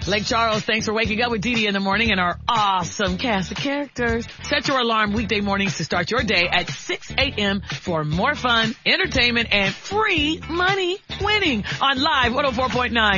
Lake Charles, thanks for waking up with Dee Dee in the morning and our awesome cast of characters. Set your alarm weekday mornings to start your day at 6 a.m. for more fun, entertainment, and free money winning on Live 104.9.